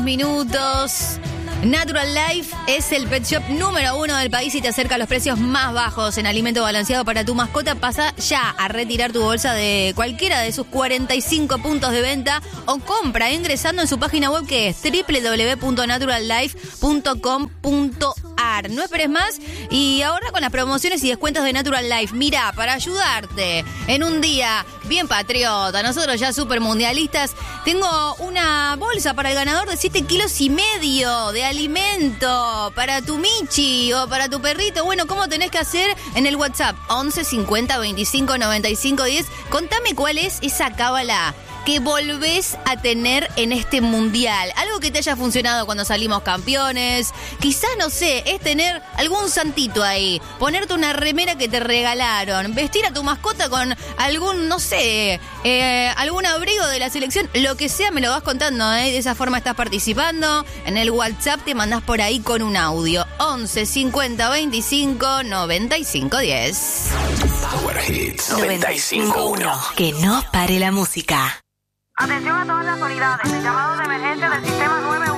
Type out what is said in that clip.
minutos. Natural Life es el pet shop número 1 del país y te acerca a los precios más bajos en alimento balanceado para tu mascota. Pasa ya a retirar tu bolsa de cualquiera de sus 45 puntos de venta o compra ingresando en su página web, que es www.naturallife.com.ar. No esperes más y ahorra con las promociones y descuentos de Natural Life. Mira, para ayudarte en un día bien patriota, nosotros ya súper mundialistas, tengo una bolsa para el ganador de 7,5 kilos de alimento para tu Michi o para tu perrito. Bueno, ¿cómo tenés que hacer? En el WhatsApp 11 50 25 95 10. Contame cuál es esa cábala que volvés a tener en este mundial. Algo que te haya funcionado cuando salimos campeones. Quizás, no sé, es tener algún santito ahí. Ponerte una remera que te regalaron. Vestir a tu mascota con algún, no sé, algún abrigo de la selección. Lo que sea, me lo vas contando, ¿eh? De esa forma estás participando. En el WhatsApp te mandás por ahí con un audio. 11 50 25 95 10. Power Hits 95.1. Que no pare la música. Atención a todas las unidades. El llamado de emergencia del sistema 911.